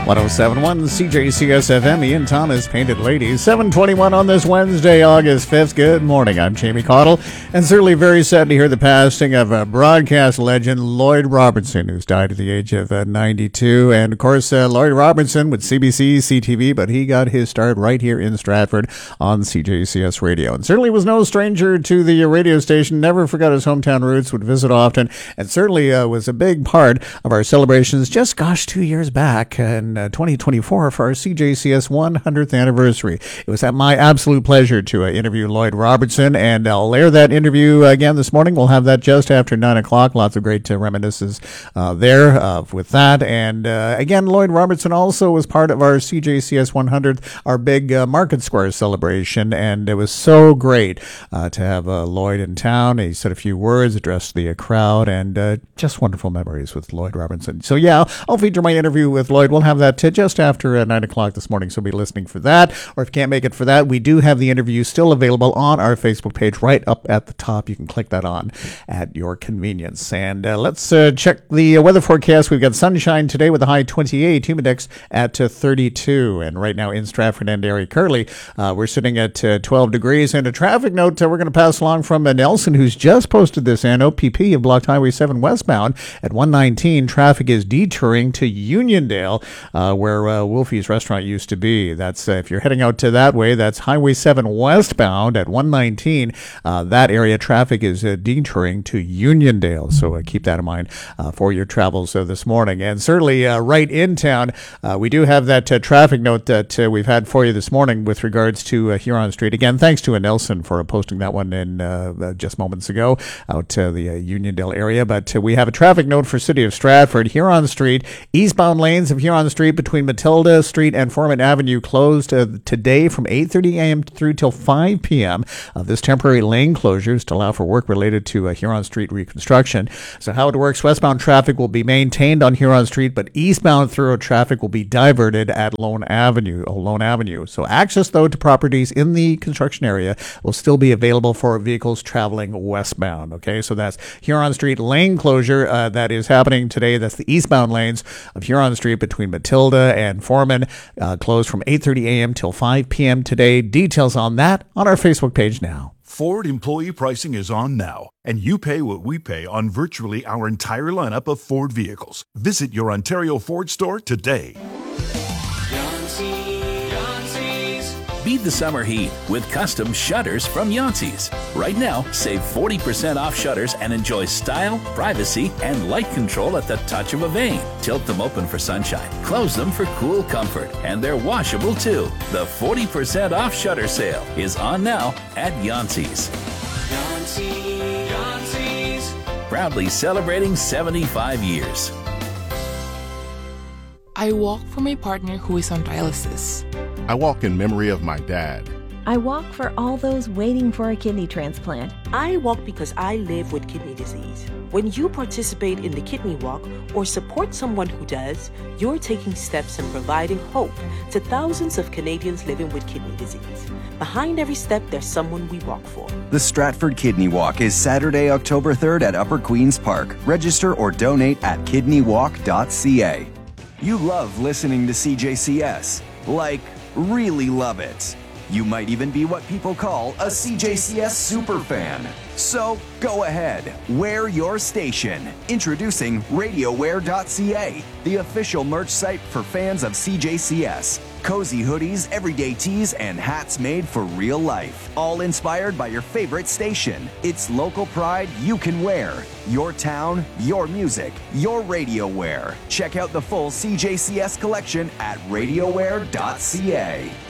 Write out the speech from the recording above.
107.1 CJCS FM, Ian Thomas, Painted Ladies, 7:21 on this Wednesday, August 5th. Good morning, I'm Jamie Cottle, and certainly very sad to hear the passing of a broadcast legend, Lloyd Robertson, who's died at the age of 92. And of course, Lloyd Robertson with CBC, CTV, but he got his start right here in Stratford on CJCS Radio. And certainly was no stranger to the radio station, never forgot his hometown roots, would visit often, and certainly was a big part of our celebrations just, 2 years back in 2024 for our CJCS 100th anniversary. It was my absolute pleasure to interview Lloyd Robertson, and I'll air that interview again this morning. We'll have that just after 9 o'clock. Lots of great reminiscences there with that. And again, Lloyd Robertson also was part of our CJCS 100th, our big Market Square celebration, and it was so great to have Lloyd in town. He said a few words, addressed the crowd, and just wonderful memories with Lloyd Robertson. So yeah, I'll feature my interview with Lloyd. We'll have that just after 9 o'clock this morning, so be listening for that. Or if you can't make it for that, we do have the interview still available on our Facebook page right up at the top. You can click that on at your convenience. And let's check the weather forecast. We've got sunshine today with a high 28, humidex at 32. And right now in Stratford and area currently, we're sitting at 12 degrees. And a traffic note we're going to pass along from Nelson, who's just posted this. And OPP of blocked Highway 7 westbound at 119. Traffic is detouring to Uniondale, where Wolfie's restaurant used to be. That's if you're heading out to that way, that's Highway 7 westbound at 119. That area traffic is detouring to Uniondale, so keep that in mind for your travels this morning. And certainly right in town, we do have that traffic note that we've had for you this morning with regards to Huron Street. Again, thanks to Nelson for posting that one in just moments ago out to the Uniondale area. But we have a traffic note for City of Stratford. Huron Street, eastbound lanes of Huron Street between Matilda Street and Foreman Avenue closed today from 8:30 a.m. through till 5 p.m. This temporary lane closure is to allow for work related to Huron Street reconstruction. So how it works, westbound traffic will be maintained on Huron Street, but eastbound through traffic will be diverted at Lone Avenue. So access, though, to properties in the construction area will still be available for vehicles traveling westbound. Okay, so that's Huron Street lane closure that is happening today. That's the eastbound lanes of Huron Street between Matilda and Foreman, closed from 8:30 a.m. till 5 p.m. today. Details on that on our Facebook page now. Ford employee pricing is on now, and you pay what we pay on virtually our entire lineup of Ford vehicles. Visit your Ontario Ford store today. Beat the summer heat with custom shutters from Yancey's. Right now, save 40% off shutters and enjoy style, privacy, and light control at the touch of a vein. Tilt them open for sunshine, close them for cool comfort, and they're washable too. The 40% off shutter sale is on now at Yancey's. Yancey's. Proudly celebrating 75 years. I walk for my partner who is on dialysis. I walk in memory of my dad. I walk for all those waiting for a kidney transplant. I walk because I live with kidney disease. When you participate in the Kidney Walk or support someone who does, you're taking steps in providing hope to thousands of Canadians living with kidney disease. Behind every step, there's someone we walk for. The Stratford Kidney Walk is Saturday, October 3rd at Upper Queen's Park. Register or donate at kidneywalk.ca. You love listening to CJCS. Really love it. You might even be what people call a CJCS superfan. So go ahead, wear your station. Introducing RadioWear.ca, the official merch site for fans of CJCS. Cozy hoodies, everyday tees, and hats made for real life. All inspired by your favorite station. It's local pride you can wear. Your town, your music, your radio wear. Check out the full CJCS collection at RadioWear.ca.